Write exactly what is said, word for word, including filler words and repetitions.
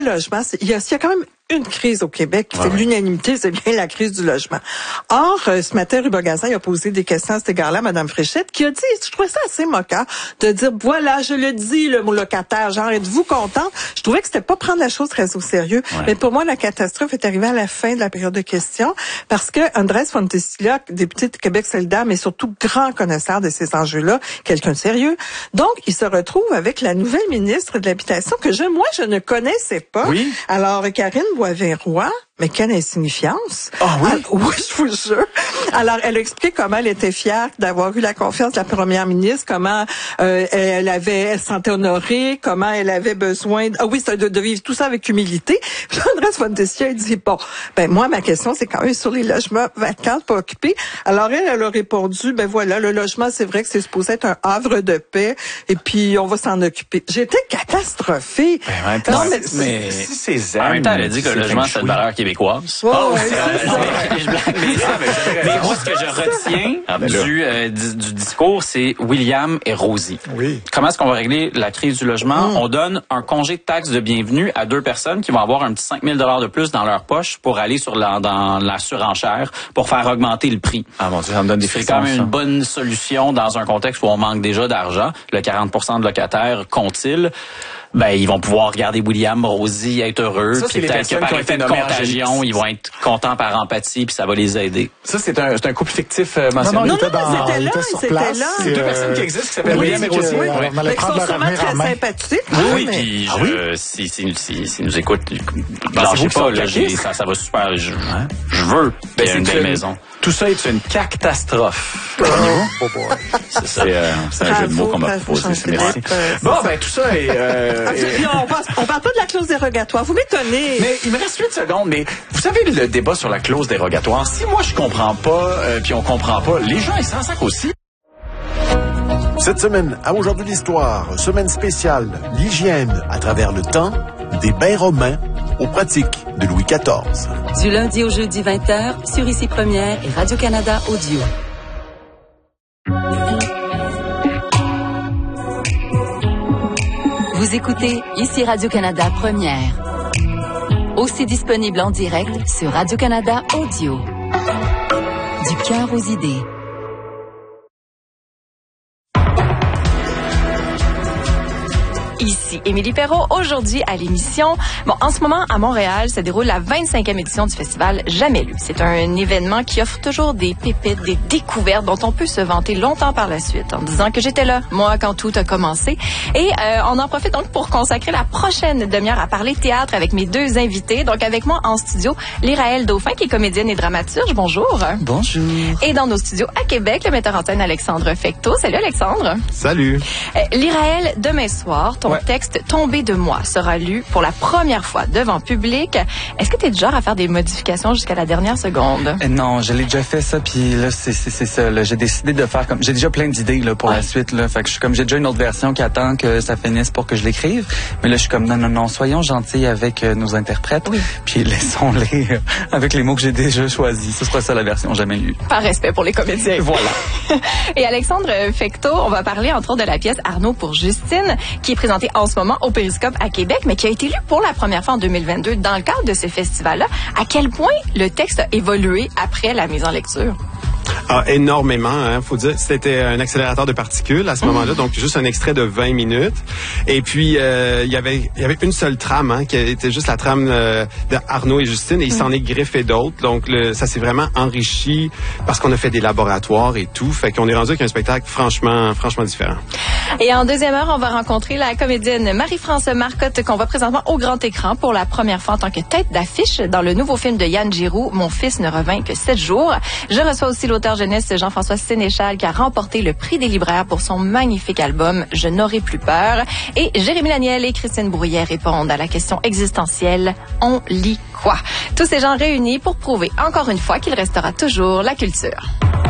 logement, il y a, il y a quand même une crise au Québec qui ouais, fait ouais. l'unanimité, c'est bien la crise du logement. Or, euh, ce matin, Ruben Gazan a posé des questions à cet égard-là à Mme Fréchette, qui a dit, je trouvais ça assez moquant, de dire, voilà, je le dis, le mot locataire, genre, êtes-vous content? Je trouvais que c'était pas prendre la chose très au sérieux. Ouais. Mais pour moi, la catastrophe est arrivée à la fin de la période de questions, parce que Andrés Fontecilla, député de Québec solidaire, mais surtout grand connaisseur de ces enjeux-là, quelqu'un de sérieux, donc, il se retrouve avec la nouvelle ministre de l'Habitation, que je, moi, je ne connaissais pas. Oui. Alors, Karine Boivin-Roy, mais quelle insignifiance. Ah oui? Alors, oui, je vous jure. Alors, elle a expliqué comment elle était fière d'avoir eu la confiance de la première ministre, comment euh, elle avait, elle se sentait honorée, comment elle avait besoin, de, ah oui, de, de vivre tout ça avec humilité. Puis Andrés Fontecilla, elle dit, bon, ben moi, ma question, c'est quand même sur les logements vacants, pas occupés. Alors, elle, elle a répondu, ben voilà, le logement, c'est vrai que c'est supposé être un havre de paix, et puis on va s'en occuper. J'étais catastrophée. Ben, en même temps, non, mais, mais si c'est zen, en même temps, elle a dit que le logement, c'est une valeur québécoise. Oh, oh, ouais, mais moi, ce que je retiens ah, ben du, euh, du, du discours, c'est William et Rosie. Oui. Comment est-ce qu'on va régler la crise du logement? Mm. On donne un congé de taxe de bienvenue à deux personnes qui vont avoir un petit cinq mille dollars de plus dans leur poche pour aller sur la, dans la surenchère pour faire augmenter le prix. Ah mon Dieu, ça me donne des frissons. C'est quand même une bonne solution dans un contexte où on manque déjà d'argent. Le quarante pour cent de locataires compte-t-il? Ben, ils vont pouvoir regarder William, Rosie, être heureux. Ça, puis peut-être que par effet de contagion, ils vont être contents par empathie, puis ça va les aider. Ça, c'est un, c'est un couple fictif euh, mentionné. Non, non, non, dans, c'était là, c'était là. C'est deux euh, personnes qui existent, qui s'appellent William et Rosie. Oui, oui. On allait prendre leur sûrement très sympathiques. Oui, oui, mais... puis ah, je, oui? si, si, si, si nous écoutent, ben, lâchez pas, là, ça, ça va super. Je, hein? je veux ben, c'est une belle maison. Tout ça est une catastrophe. Oh, oh boy. C'est ça. C'est, euh, c'est un jeu de mots qu'on m'a proposé. Merci. Euh, bon, ben tout ça est... Euh, ah, est... On, passe, on parle pas de la clause dérogatoire. Vous m'étonnez. Mais il me reste huit secondes. Mais vous savez, le débat sur la clause dérogatoire, si moi je comprends pas, euh, puis on comprend pas, les gens ils s'en sacent aussi. Cette semaine, à Aujourd'hui l'Histoire, semaine spéciale, l'hygiène à travers le temps, des bains romains aux pratiques de Louis quatorze. Du lundi au jeudi vingt heures, sur Ici Première et Radio-Canada Audio. Vous écoutez Ici Radio-Canada Première. Aussi disponible en direct sur Radio-Canada Audio. Du cœur aux idées. Ici Émilie Perrault, aujourd'hui à l'émission. Bon, en ce moment, à Montréal, se déroule la vingt-cinquième édition du festival Jamais lu. C'est un événement qui offre toujours des pépites, des découvertes dont on peut se vanter longtemps par la suite en disant que j'étais là, moi, quand tout a commencé. Et euh, on en profite donc pour consacrer la prochaine demi-heure à parler théâtre avec mes deux invités. Donc avec moi en studio, Lyraël Dauphin, qui est comédienne et dramaturge. Bonjour. Bonjour. Et dans nos studios à Québec, le metteur en scène Alexandre Fecteau. Salut Alexandre. Salut. Euh, Lyraël, demain soir, ton ouais. texte « Tombé de moi » sera lu pour la première fois devant public. Est-ce que tu es du genre à faire des modifications jusqu'à la dernière seconde? Euh, non, je l'ai déjà fait ça, puis là, c'est, c'est, c'est ça. Là, j'ai décidé de faire comme... J'ai déjà plein d'idées là, pour ouais. la suite. Là, fait que je suis comme j'ai déjà une autre version qui attend que ça finisse pour que je l'écrive. Mais là, je suis comme non, non, non, soyons gentils avec euh, nos interprètes, oui. puis laissons-les euh, avec les mots que j'ai déjà choisis. Ce sera ça la version jamais lue. Par respect pour les comédiens. Voilà. Et Alexandre Fecteau, on va parler entre autres de la pièce Arnaud pour Justine, qui est présentée en ce moment au Périscope à Québec, mais qui a été lu pour la première fois en deux mille vingt-deux dans le cadre de ce festival-là. À quel point le texte a évolué après la mise en lecture? Ah, énormément, hein. Faut dire, c'était un accélérateur de particules à ce mmh. moment-là, donc juste un extrait de vingt minutes. Et puis euh, il y avait il y avait une seule trame, hein, qui était juste la trame euh, d'Arnaud et Justine, et il mmh. s'en est greffé d'autres. Donc le, ça s'est vraiment enrichi parce qu'on a fait des laboratoires et tout, fait qu'on est rendu avec un spectacle franchement franchement différent. Et en deuxième heure, on va rencontrer la comédienne Marie-France Marcotte qu'on voit présentement au grand écran pour la première fois en tant que tête d'affiche dans le nouveau film de Yann Giroux, Mon fils ne revint que sept jours. Je reçois aussi l'auteur jeunesse Jean-François Sénéchal qui a remporté le prix des libraires pour son magnifique album Je n'aurai plus peur. Et Jérémy Laniel et Christine Brouillet répondent à la question existentielle on lit quoi? Tous ces gens réunis pour prouver encore une fois qu'il restera toujours la culture.